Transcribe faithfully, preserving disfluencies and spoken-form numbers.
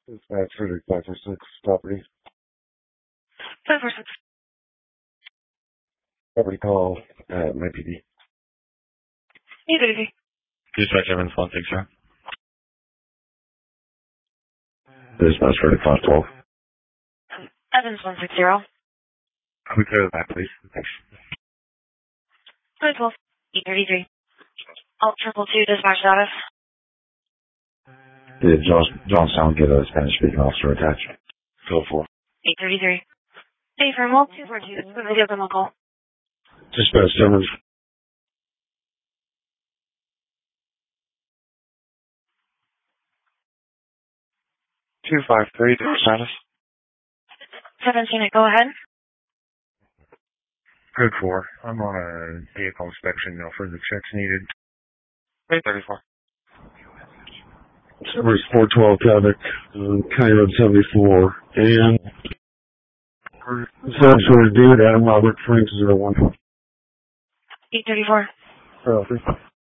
Dispatch for the five four six property. five four six. Property call at my P D. eight thirty-three. Dispatch Evans one six zero. Dispatch for the five twelve. Evans one six zero. Can we clear that, please? Thanks. five twelve. eight thirty-three. Alt triple two dispatch status. Did John, Johnstown get a Spanish speaking officer attached? Go for. eight thirty-three. Hey, for Mall two four two. Give them a call. Dispatch Evans. two five three, status. seventeen, go ahead. Good four. I'm on a vehicle inspection. No further checks needed. eight thirty-four. Summers four twelve Cabot, um, County Road seventy-four, and Sarasota Dude, Adam Robert, Frank zero one. eight thirty-four. Oh,